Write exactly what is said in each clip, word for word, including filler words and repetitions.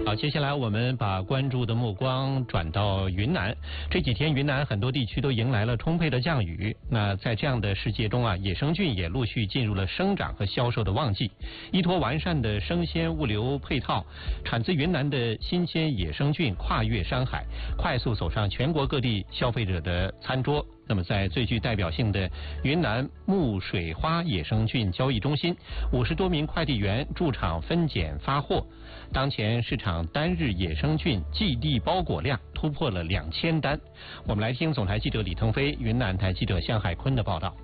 好，接下来我们把关注的目光转到云南。这几天云南很多地区都迎来了充沛的降雨。那在这样的世界中啊，野生菌也陆续进入了生长和销售的旺季。依托完善的生鲜物流配套，产自云南的新鲜野生菌跨越山海，快速走上全国各地消费者的餐桌。那么在最具代表性的云南木水花野生菌交易中心，五十多名快递员驻场分拣发货。当前市场单日野生菌寄递包裹量突破了两千单。我们来听总台记者李腾飞、云南台记者向海坤的报道。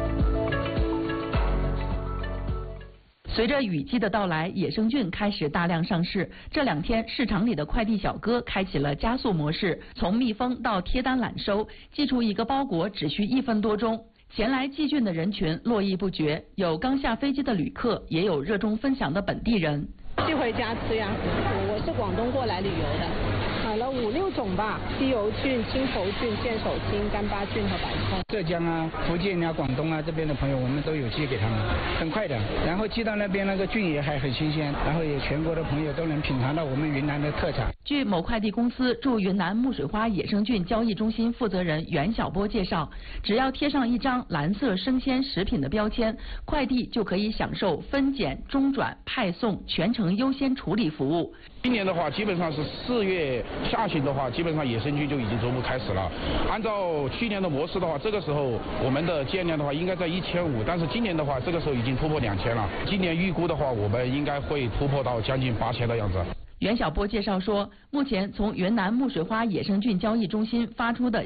随着雨季的到来，野生菌开始大量上市。这两天，市场里的快递小哥开启了加速模式，从密封到贴单揽收，寄出一个包裹只需一分多钟。前来寄菌的人群络绎不绝，有刚下飞机的旅客，也有热衷分享的本地人。 寄回家吃呀，我是广东过来旅游的。买了五六种吧，西油菌、青头菌、剑手菌、干巴菌和白葱。 浙江啊、福建啊、广东啊这边的朋友，我们都有寄给他们，很快的。然后寄到那边那个菌也还很新鲜，然后也全国的朋友都能品尝到我们云南的特产。 据某快递公司驻云南木水花野生菌交易中心负责人袁晓波介绍，只要贴上一张蓝色生鲜食品的标签，快递就可以享受分拣、中转、派送全程优先处理服务。 今年的话，基本上是四月下旬的话，基本上野生菌就已经逐步开始了。按照去年的模式的话，这个时候我们的件量的话应该在一千五，但是今年的话，这个时候已经突破两千了。今年预估的话，我们应该会突破到将近八千的样子。 袁晓波介绍说，目前从云南木水花野生菌交易中心发出的